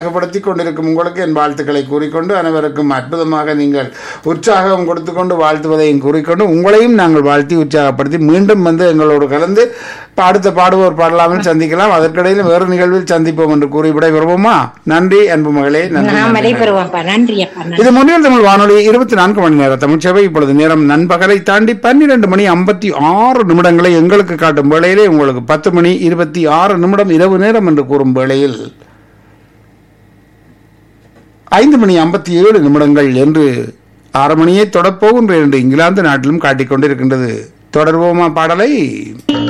படுத்திக் கொண்டிருக்கும் உங்களுக்கு என் வாழ்த்துக்களை கூறிக்கொண்டு அனைவருக்கும் அற்புதமாக நீங்கள் உற்சாகம் கொடுத்து கொண்டு வாழ்த்துவதையும் கூறிக்கொண்டு உங்களையும் நாங்கள் வாழ்த்தி உற்சாகப்படுத்தி மீண்டும் வந்து எங்களோடு கலந்து அடுத்த பாடுவோர் பாடலாமல் சந்திக்கலாம். அதற்கிடையில் வேறு நிகழ்வில் சந்திப்போம் என்று கூறி விடைபெறுவோமா? நன்றி அன்பு மகளே. இது முன்னில் தமிழ் வானொலி 24 மணி நேர தமிழ் சேவை. இப்பொழுது நேரம் நண்பகலை தாண்டி 12:56 எங்களுக்கு காட்டும் வேளையிலே உங்களுக்கு 10:26 இரவு நேரம் என்று கூறும் வேளையில் 5:57 என்று 6 மணியை தொடப்போகின்ற என்று இங்கிலாந்து நாட்டிலும் காட்டிக்கொண்டிருக்கின்றது. தொடர்வோமா பாடலை?